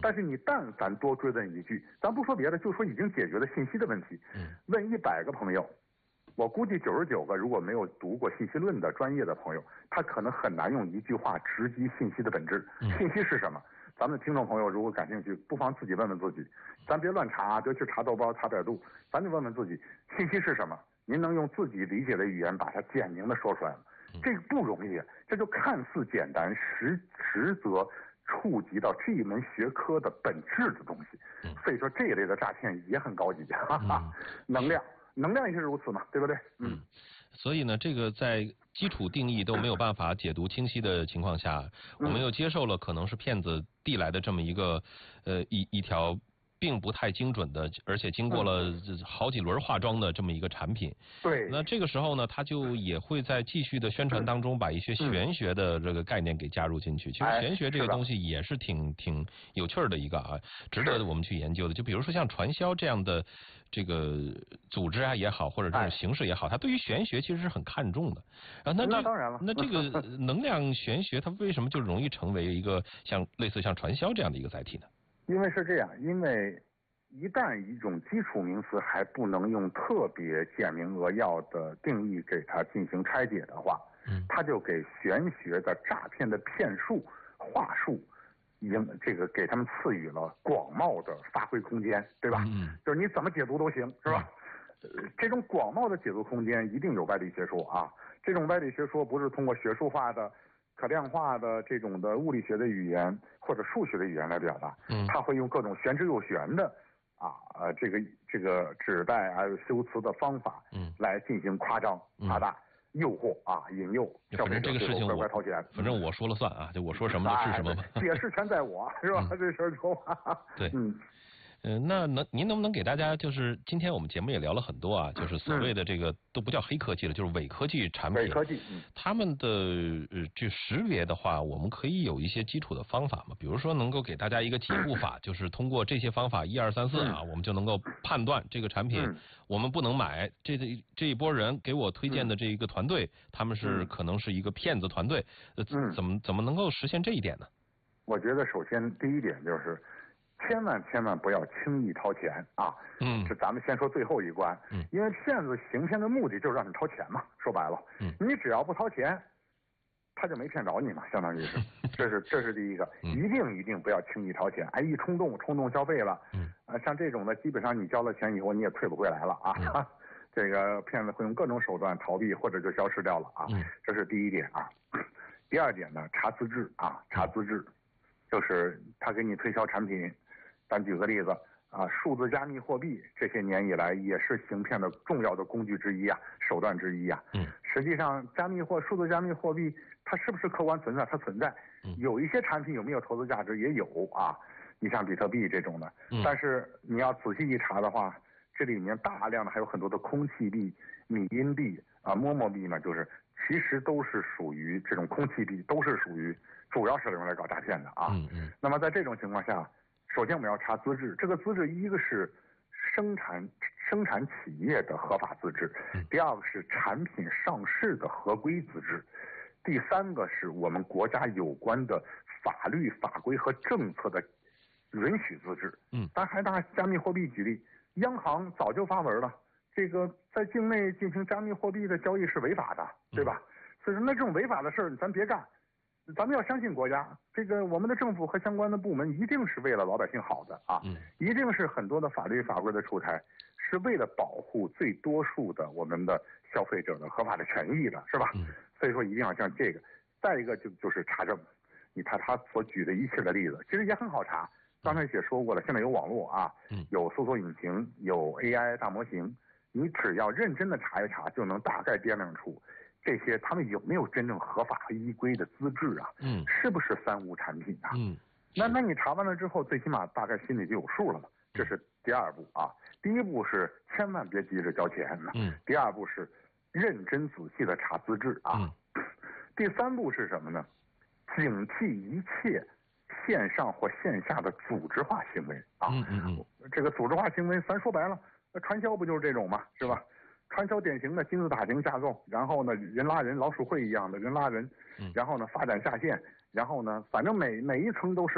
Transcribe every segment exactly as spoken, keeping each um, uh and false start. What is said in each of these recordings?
但是你但凡多追问一句，咱不说别的，就说已经解决的信息的问题，嗯，问一百个朋友，我估计九十九个如果没有读过信息论的专业的朋友，他可能很难用一句话直击信息的本质。信息是什么？咱们的听众朋友如果感兴趣，不妨自己问问自己，咱别乱查，别去查豆包、查百度，咱就问问自己，信息是什么？您能用自己理解的语言把它简明的说出来吗？这个不容易，这就看似简单，实实则触及到这一门学科的本质的东西。所以说这一类的诈骗也很高级，哈哈，能量。能量也是如此嘛，对不对？ 嗯，所以呢，这个在基础定义都没有办法解读清晰的情况下，我们又接受了可能是骗子递来的这么一个呃一一条并不太精准的，而且经过了好几轮化妆的这么一个产品。 对。 那这个时候呢，他就也会在继续的宣传当中把一些玄学的这个概念给加入进去。其实玄学这个东西也是挺挺有趣儿的一个啊，值得我们去研究的。就比如说像传销这样的这个组织啊也好，或者这种形式也好，它对于玄学其实是很看重的。啊，那那当然了。 那这个能量玄学它为什么就容易成为一个像类似像传销这样的一个载体呢？ 因为是这样，因为一旦一种基础名词还不能用特别简明扼要的定义给它进行拆解的话，嗯，它就给玄学的诈骗的骗术、话术，应这个给他们赐予了广袤的发挥空间，对吧？嗯，就是你怎么解读都行，是吧？呃，这种广袤的解读空间一定有歪理学说啊，这种歪理学说不是通过学术化的。可量化的这种的物理学的语言或者数学的语言来表达，嗯，他会用各种玄之又玄的啊呃这个这个指代还有修辞的方法，嗯，来进行夸张、夸大、诱惑啊引诱消费者这个事情乖乖掏钱。 反正我说了算啊，就我说什么就是什么吧， 解释权在我，是吧？嗯、这事儿就对，嗯。嗯、呃，那能您能不能给大家，就是今天我们节目也聊了很多啊，就是所谓的这个、嗯、都不叫黑科技了，就是伪科技产品。 伪科技，嗯， 他们的呃这识别的话，我们可以有一些基础的方法嘛，比如说能够给大家一个几步法，就是通过这些方法一二三四啊，嗯、我们就能够判断这个产品、嗯、我们不能买。这这这一波人给我推荐的这一个团队，嗯、他们是可能是一个骗子团队，呃， 嗯、 怎么怎么能够实现这一点呢？ 我觉得首先第一点就是。千万千万不要轻易掏钱啊！嗯，这咱们先说最后一关。嗯，因为骗子行骗的目的就是让你掏钱嘛，说白了，嗯，你只要不掏钱，他就没骗着你嘛，相当于是，这是这是第一个，嗯、一定一定不要轻易掏钱，哎，一冲动冲动消费了，嗯，啊，像这种的，基本上你交了钱以后你也退不回来了啊，嗯、这个骗子会用各种手段逃避或者就消失掉了啊，嗯、这是第一点啊。第二点呢，查资质啊，查资质，就是他给你推销产品。咱举个例子啊，数字加密货币这些年以来也是行骗的重要的工具之一啊，手段之一啊。嗯，实际上加密货数字加密货币它是不是客观存在？它存在。嗯，有一些产品有没有投资价值也有啊。你像比特币这种的，嗯、但是你要仔细一查的话，这里面大量的还有很多的空气币、米因币啊、陌陌币呢，就是其实都是属于这种空气币，都是属于主要是用来搞诈骗的啊。嗯嗯。那么在这种情况下。首先我们要查资质，这个资质一个是生产生产企业的合法资质，第二个是产品上市的合规资质，第三个是我们国家有关的法律法规和政策的允许资质。嗯，咱还拿加密货币举例，央行早就发文了，这个在境内进行加密货币的交易是违法的，对吧？所以说那这种违法的事儿咱别干。咱们要相信国家，这个我们的政府和相关的部门一定是为了老百姓好的啊，嗯、一定是很多的法律法规的出台是为了保护最多数的我们的消费者的合法的权益的，是吧？嗯、所以说一定要像这个。再一个就就是查证，你看他所举的一切的例子，其实也很好查。刚才也说过了，现在有网络啊，有搜索引擎，有 A I 大模型，你只要认真的查一查，就能大概掂量出。这些他们有没有真正合法和依规的资质啊？嗯，是不是三无产品啊？嗯，那那你查完了之后，最起码大概心里就有数了嘛。这是第二步啊。第一步是千万别急着交钱呢。嗯。第二步是认真仔细的查资质啊。嗯。第三步是什么呢？警惕一切线上或线下的组织化行为啊。嗯嗯嗯。这个组织化行为，咱说白了，传销不就是这种嘛，是吧？传销典型的金字塔型架构，然后呢人拉人，老鼠会一样的人拉人，然后呢发展下线，然后呢反正每每一层都是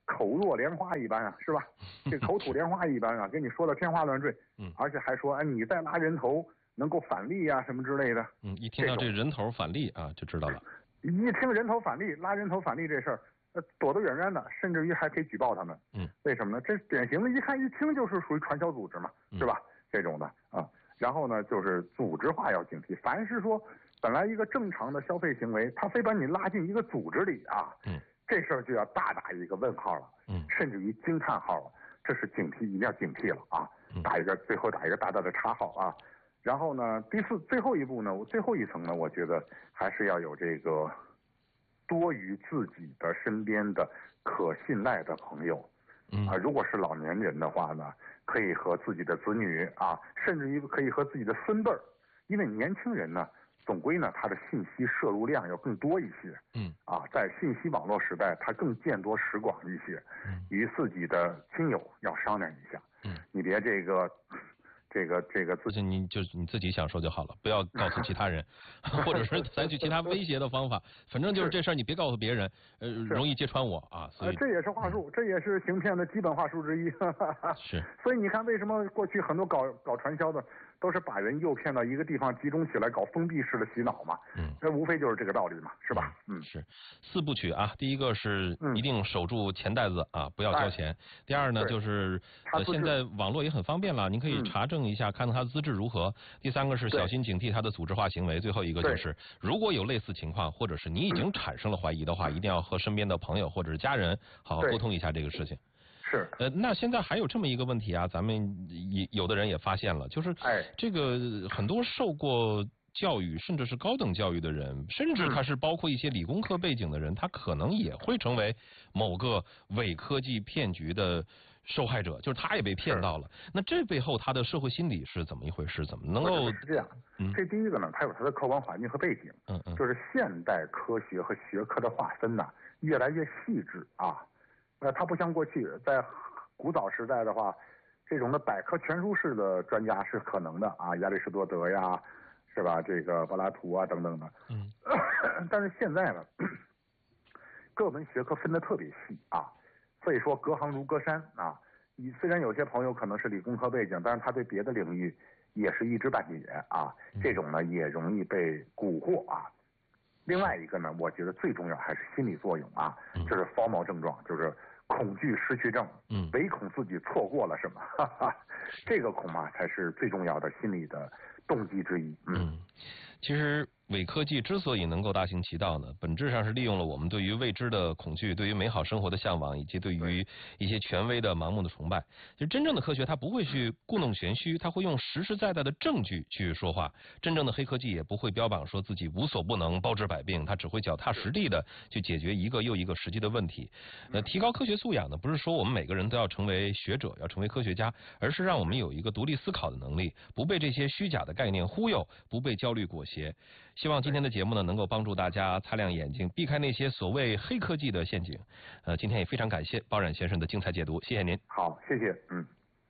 口若莲花一般啊，是吧？这口吐莲花一般啊，跟你说的天花乱坠，嗯，而且还说哎你再拉人头能够返利啊什么之类的， 嗯，一听到这人头返利啊就知道了。 一听人头返利，拉人头返利这事儿，呃，躲得远远的，甚至于还可以举报他们。嗯，为什么呢？这典型的，一看一听就是属于传销组织嘛，嗯、是吧？这种的啊。然后呢，就是组织化要警惕，凡是说本来一个正常的消费行为，他非把你拉进一个组织里啊，嗯，这事儿就要大打一个问号了，嗯，甚至于惊叹号了。这是警惕，一定要警惕了啊！打一个，最后打一个大大的叉号啊。然后呢，第四最后一步呢，最后一层呢，我觉得还是要有这个多于自己的身边的可信赖的朋友，啊，如果是老年人的话呢，可以和自己的子女啊，甚至于可以和自己的孙辈儿，因为年轻人呢，总归呢他的信息摄入量要更多一些，嗯，啊，在信息网络时代，他更见多识广一些，嗯，与自己的亲友要商量一下，嗯，你别这个。这个这个， 而且你就你自己享受就好了，不要告诉其他人，或者是采取其他威胁的方法。反正就是这事儿你别告诉别人，呃，容易揭穿我啊。所以、 呃、这也是话术，这也是行骗的基本话术之一。 是。 所以你看，为什么过去很多搞搞传销的都是把人诱骗到一个地方集中起来搞封闭式的洗脑嘛？嗯，这无非就是这个道理嘛，是吧？ 嗯，是四部曲啊。第一个是一定守住钱袋子啊，不要交钱。哎、第二呢，就是呃现在网络也很方便了，您可以查证一下，看看他资质如何。第三个是小心警惕他的组织化行为。最后一个就是，如果有类似情况，或者是你已经产生了怀疑的话，一定要和身边的朋友或者是家人好好沟通一下这个事情。 是。 呃，那现在还有这么一个问题啊，咱们也有的人也发现了，就是这个很多受过教育甚至是高等教育的人，甚至他是包括一些理工科背景的人，他可能也会成为某个伪科技骗局的受害者，就是他也被骗到了。那这背后他的社会心理是怎么一回事？怎么能够？ 是这样，嗯，这第一个呢，它有它的客观环境和背景，嗯嗯，就是现代科学和学科的划分呢越来越细致啊。呃，它不像过去在古早时代的话，这种的百科全书式的专家是可能的啊，亚里士多德呀，是吧？这个柏拉图啊等等的，嗯，但是现在呢，各门学科分得特别细啊。所以说隔行如隔山啊，你虽然有些朋友可能是理工科背景，但是他对别的领域也是一知半解啊，这种呢也容易被蛊惑啊。另外一个呢，我觉得最重要还是心理作用啊，就是 FOMO 症状，就是恐惧失去症，嗯，唯恐自己错过了什么，哈哈，这个恐怕才是最重要的心理的动机之一。嗯， 其实伪科技之所以能够大行其道呢，本质上是利用了我们对于未知的恐惧，对于美好生活的向往，以及对于一些权威的盲目的崇拜。其实真正的科学它不会去故弄玄虚，它会用实实在在的证据去说话。真正的黑科技也不会标榜说自己无所不能、包治百病，它只会脚踏实地的去解决一个又一个实际的问题。呃，提高科学素养呢，不是说我们每个人都要成为学者，要成为科学家，而是让我们有一个独立思考的能力，不被这些虚假的概念忽悠，不被焦虑裹挟。希望今天的节目呢，能够帮助大家擦亮眼睛，避开那些所谓黑科技的陷阱。呃，今天也非常感谢包冉先生的精彩解读，谢谢您。 好，谢谢。嗯。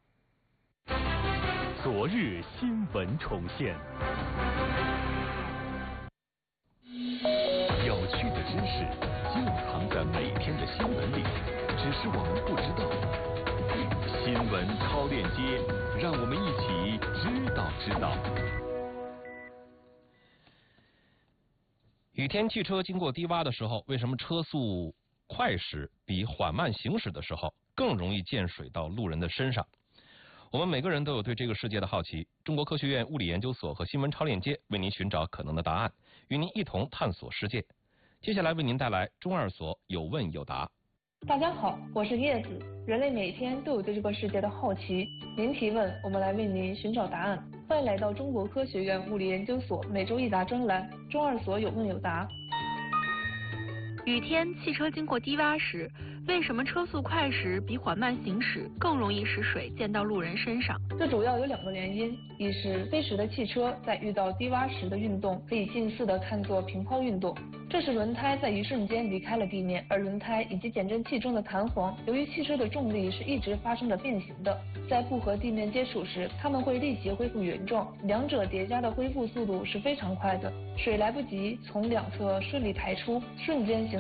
昨日新闻重现，有趣的知识就藏在每天的新闻里，只是我们不知道。新闻超链接，让我们一起知道知道。 雨天汽车经过低洼的时候，为什么车速快时比缓慢行驶的时候更容易溅水到路人的身上？我们每个人都有对这个世界的好奇。中国科学院物理研究所和新闻超链接为您寻找可能的答案，与您一同探索世界。接下来为您带来中二所有问有答。 大家好，我是叶子。人类每天都有对这个世界的好奇，您提问，我们来为您寻找答案。欢迎来到中国科学院物理研究所每周一答专栏，中二所有问有答。 雨天，汽车经过低洼时，为什么车速快时比缓慢行驶更容易使水溅到路人身上？ 这主要有两个原因，一是飞驰的汽车在遇到低洼时的运动可以近似的看作平抛运动，这是轮胎在一瞬间离开了地面，而轮胎以及减震器中的弹簧，由于汽车的重力是一直发生着变形的，在不和地面接触时，它们会立即恢复原状，两者叠加的恢复速度是非常快的，水来不及从两侧顺利排出，瞬间形